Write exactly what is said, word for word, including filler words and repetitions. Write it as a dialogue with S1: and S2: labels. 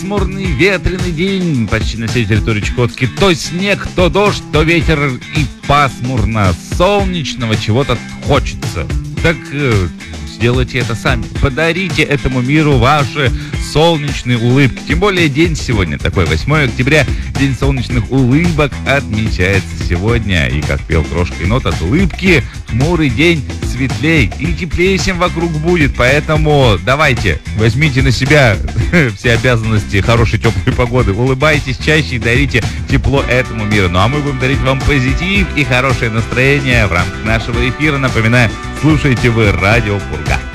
S1: пасмурный, ветреный день почти на всей территории Чукотки. То снег, то дождь, то ветер и пасмурно. Солнечного чего-то хочется. Так э, сделайте это сами. Подарите этому миру ваши солнечные улыбки. Тем более день сегодня такой, восьмое октября, день солнечных улыбок отмечается сегодня. И как пел Крошка енот, от улыбки хмурый день светлей и теплее всем вокруг будет. Поэтому давайте, возьмите на себя все обязанности хорошей теплой погоды. Улыбайтесь чаще и дарите тепло этому миру. Ну а мы будем дарить вам позитив и хорошее настроение в рамках нашего эфира. Напоминаю, слушайте вы Радио Пурга.